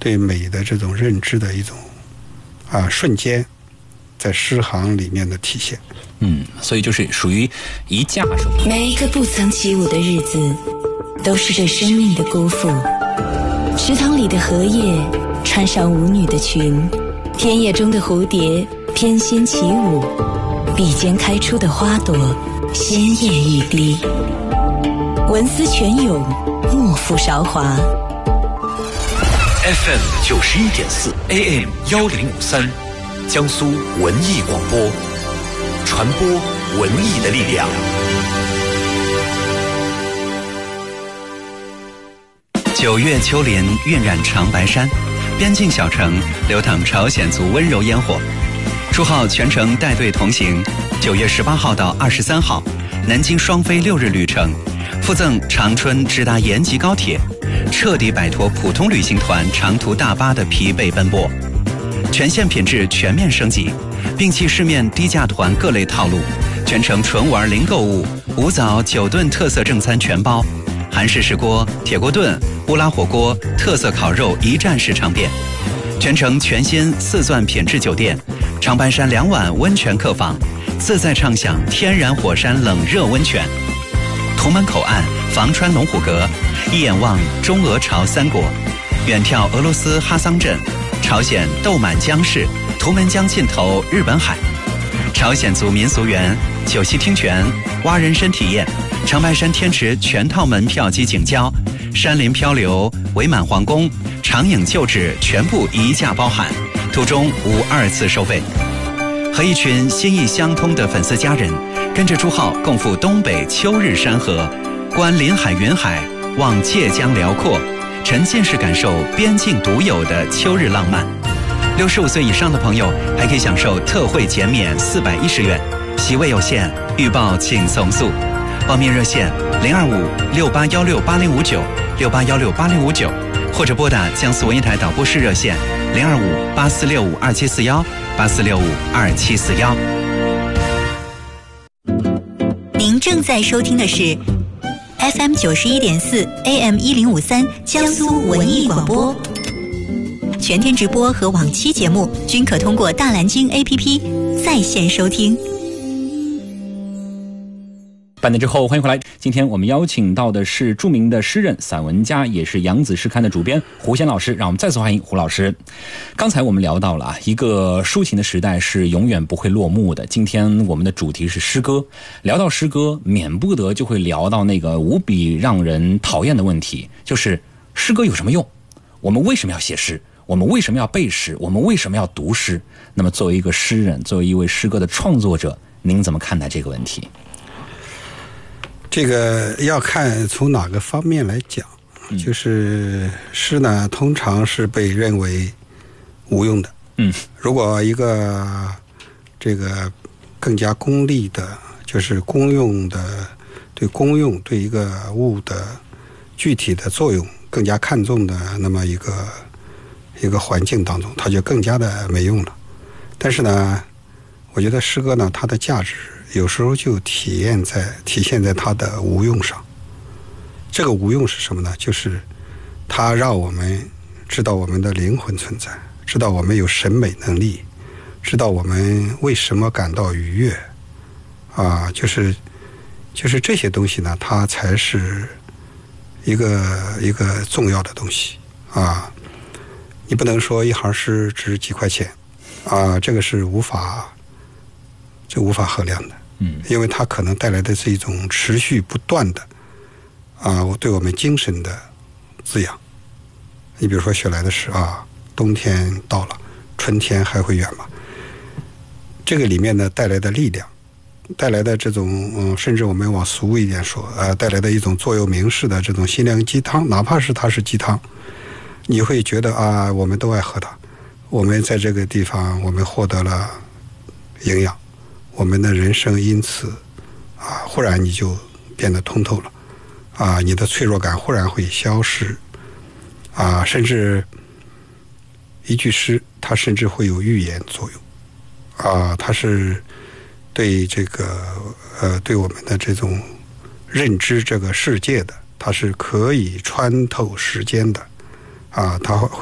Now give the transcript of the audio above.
对美的这种认知的一种瞬间在诗行里面的体现。 所以就是属于一架手。 每一个不曾起舞的日子都是对生命的辜负。池塘里的荷叶穿上舞女的裙，田野中的蝴蝶翩跹起舞，笔尖开出的花朵鲜艳欲滴，文思泉涌，莫负韶华。 FM 91.4 AM 1053，江苏文艺广播，传播文艺的力量。 9月秋莲晕染长白山，边境小城流淌朝鲜族温柔烟火。出号全程带队同行，9月18号到23号，南京双飞6日旅程，附赠长春直达延吉高铁，彻底摆脱普通旅行团长途大巴的疲惫奔波，全线品质全面升级，摒弃市面低价团各类套路，全程纯玩零购物，5早9顿特色正餐全包，韩式石锅、铁锅炖、乌拉火锅、特色烤肉一站式尝遍，全程全新4钻品质酒店，长白山2晚温泉客房，自在畅享天然火山冷热温泉。图门口岸房川龙虎阁，一眼望中俄朝3国，远眺俄罗斯哈桑镇，朝鲜豆满江市，图门江尽头日本海，朝鲜族民俗园、九溪听泉、蛙人参体验，长白山天池全套门票及景交，山林漂流、伪满皇宫、长影旧址全部一价包含，途中无2次收费。和一群心意相通的粉丝家人，跟着朱浩共赴东北秋日山河，观林海云海，望界江辽阔，沉浸式感受边境独有的秋日浪漫。65岁以上的朋友还可以享受特惠减免410元，席位有限，预报请从速。报名热线025-6816-8059 6816-8059，或者拨打江苏文艺台导播室热线025-8465-2741 8465-2741。 您正在收听的是 FM 91.4 AM 1053江苏文艺广播，全天直播和往期节目均可通过大蓝鲸 APP 在线收听。 半点之后，欢迎回来。今天我们邀请到的是著名的诗人、散文家，也是扬子诗刊的主编胡先老师。让我们再次欢迎胡老师。刚才我们聊到了一个抒情的时代是永远不会落幕的。今天我们的主题是诗歌，聊到诗歌，免不得就会聊到那个无比让人讨厌的问题，就是诗歌有什么用？我们为什么要写诗？我们为什么要背诗？我们为什么要读诗？那么作为一个诗人，作为一位诗歌的创作者，您怎么看待这个问题？ 这个要看从哪个方面来讲，就是诗呢，通常是被认为无用的。如果一个这个更加功利的，就是公用的，对公用对一个物的具体的作用更加看重的那么一个环境当中，它就更加的没用了。但是呢，我觉得诗歌呢，它的价值有时候就体现在它的无用上。这个无用是什么呢？就是它让我们知道我们的灵魂存在，知道我们有审美能力，知道我们为什么感到愉悦就是这些东西呢，它才是一个重要的东西你不能说一行诗值几块钱这个是无法衡量的。因为它可能带来的是一种持续不断的对我们精神的滋养。你比如说雪莱的诗冬天到了，春天还会远吗？这个里面呢带来的力量，带来的这种甚至我们往俗一点说带来的一种座右铭式的这种心灵鸡汤，哪怕是它是鸡汤，你会觉得我们都爱喝它，我们在这个地方我们获得了营养，我们的人生因此忽然你就变得通透了你的脆弱感忽然会消失甚至一句诗它甚至会有预言作用它是对这个对我们的这种认知这个世界的，它是可以穿透时间的它会